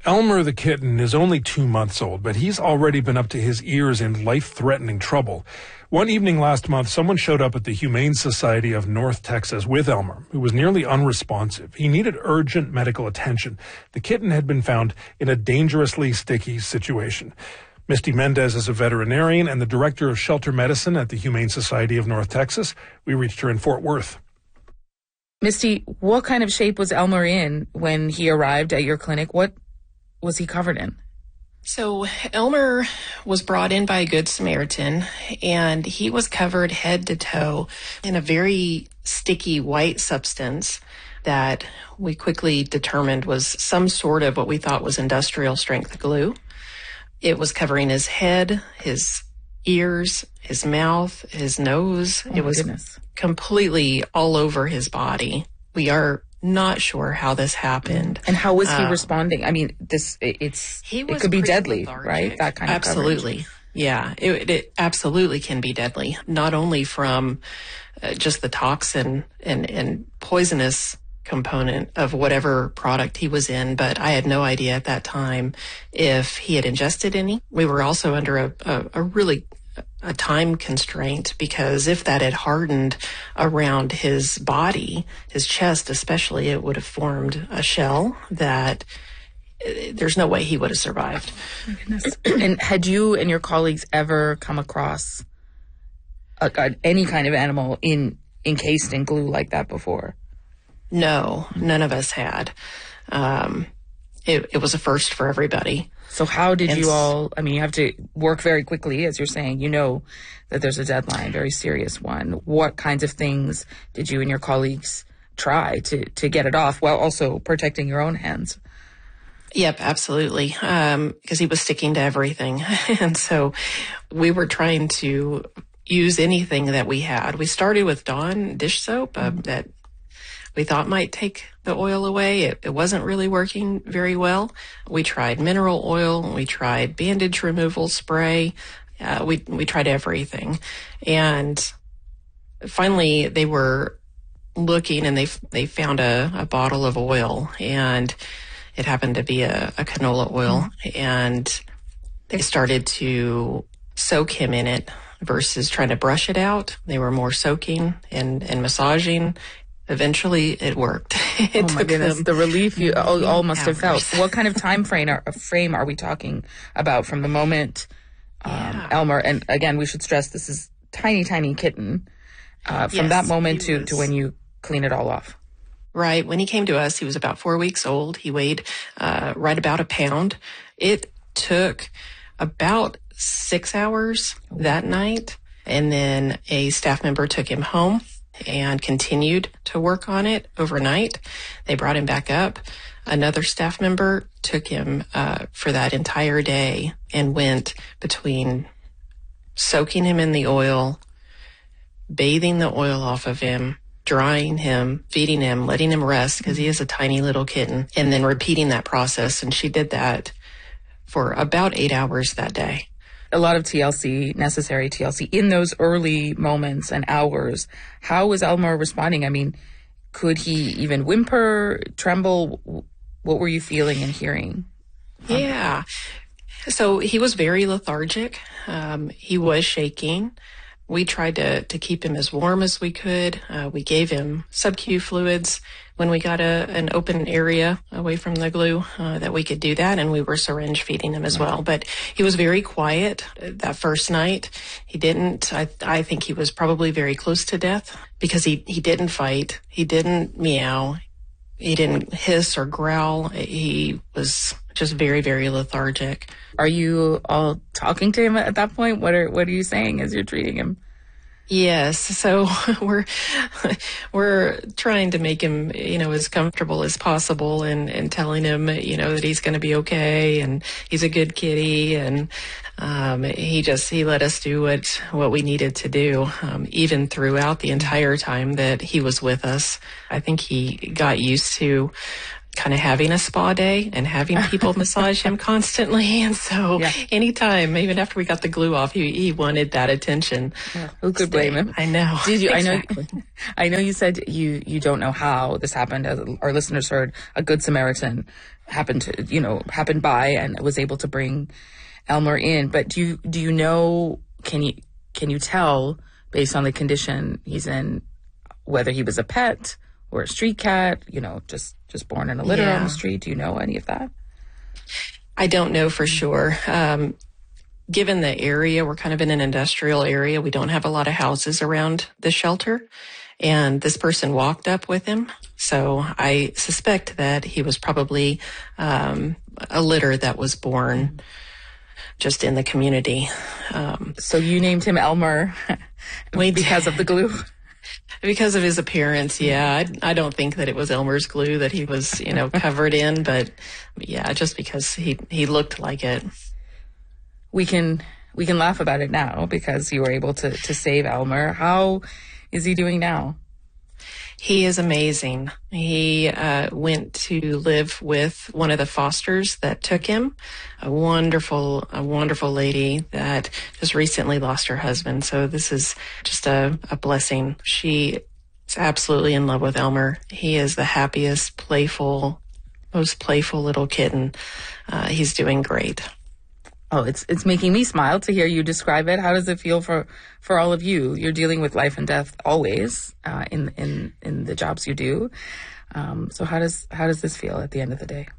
Elmer the kitten is only 2 months old, but he's already been up to his ears in life-threatening trouble. One evening last month, someone showed up at the Humane Society of North Texas with Elmer, who was nearly unresponsive. He needed urgent medical attention. The kitten had been found in a dangerously sticky situation. Misty Mendez is a veterinarian and the director of shelter medicine at the Humane Society of North Texas. We reached her in Fort Worth. Misty, what kind of shape was Elmer in when he arrived at your clinic? What was he covered in? So Elmer was brought in by a Good Samaritan, and he was covered head to toe in a very sticky white substance that we quickly determined was some sort of what we thought was industrial strength glue. It was covering his head, his ears, his mouth, his nose. Oh, it was goodness. Completely all over his body. We are not sure how this happened. And how was he responding? I mean, it could be deadly, lethargic. right? That kind of Absolutely. coverage. Yeah, it absolutely can be deadly, not only from just the toxin and poisonous component of whatever product he was in, but I had no idea at that time if he had ingested any. We were also under a time constraint, because if that had hardened around his body, his chest especially, it would have formed a shell that there's no way he would have survived. Oh, my goodness. And had you and your colleagues ever come across any kind of animal encased in glue like that before? No, none of us had. It was a first for everybody. So how did you all, I mean, you have to work very quickly, as you're saying, you know that there's a deadline, very serious one. What kinds of things did you and your colleagues try to get it off while also protecting your own hands? Yep, absolutely. Because he was sticking to everything. And so we were trying to use anything that we had. We started with Dawn dish soap that we thought might take the oil away. It wasn't really working very well. We tried mineral oil. We tried bandage removal spray. We tried everything. And finally they were looking, and they found a bottle of oil, and it happened to be a canola oil. And they started to soak him in it versus trying to brush it out. They were more soaking and massaging. Eventually, it worked. Oh my goodness, the relief you all must have felt. What kind of time frame are we talking about from the moment Elmer, and again, we should stress this is tiny, tiny kitten, from that moment to when you clean it all off? Right. When he came to us, he was about 4 weeks old. He weighed right about a pound. It took about 6 hours that night, and then a staff member took him home and continued to work on it overnight. They brought him back up. Another staff member took him for that entire day and went between soaking him in the oil, bathing the oil off of him, drying him, feeding him, letting him rest because he is a tiny little kitten, and then repeating that process. And she did that for about 8 hours that day. A lot of TLC, necessary TLC, in those early moments and hours. How was Elmer responding? I mean, could he even whimper, tremble? What were you feeling and hearing? Yeah. So he was very lethargic. He was shaking. We tried to keep him as warm as we could. We gave him sub-Q fluids when we got an open area away from the glue that we could do that, and we were syringe feeding him as well. But he was very quiet that first night. He didn't, I think he was probably very close to death because he didn't fight. He didn't meow. He didn't hiss or growl. He was just very, very lethargic. Are you all talking to him at that point? What are you saying as you're treating him? Yes. So we're trying to make him, as comfortable as possible and telling him, that he's going to be okay and he's a good kitty. And he let us do what we needed to do, even throughout the entire time that he was with us. I think he got used to kind of having a spa day and having people massage him constantly. And so anytime, even after we got the glue off, he wanted that attention. Yeah, who could blame him? I know. Did you? Exactly. I know you said you don't know how this happened. As our listeners heard, a Good Samaritan happened by and was able to bring Elmer in. But do you know, can you tell based on the condition he's in whether he was a pet or a street cat, just born in a litter on the street? Do you know any of that? I don't know for sure. Given the area, we're kind of in an industrial area. We don't have a lot of houses around the shelter. And this person walked up with him. So I suspect that he was probably a litter that was born just in the community. So you named him Elmer because of the glue? Because of his appearance, yeah. I don't think that it was Elmer's glue that he was, covered in, but yeah, just because he looked like it. We can laugh about it now because you were able to save Elmer. How is he doing now? He is amazing. He went to live with one of the fosters that took him, a wonderful lady that just recently lost her husband. So this is just a blessing. She is absolutely in love with Elmer. He is the happiest, most playful little kitten. He's doing great. Oh, it's making me smile to hear you describe it. How does it feel for all of you? You're dealing with life and death always in the jobs you do. So how does this feel at the end of the day?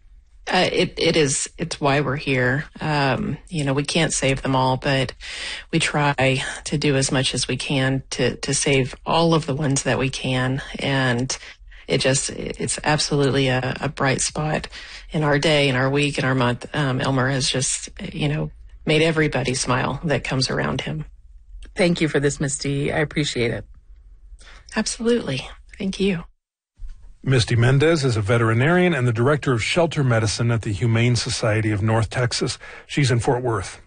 It's why we're here. We can't save them all, but we try to do as much as we can to save all of the ones that we can. And it's absolutely a bright spot in our day, in our week, in our month. Elmer has just, made everybody smile that comes around him. Thank you for this, Misty. I appreciate it. Absolutely. Thank you. Misty Mendez is a veterinarian and the director of shelter medicine at the Humane Society of North Texas. She's in Fort Worth.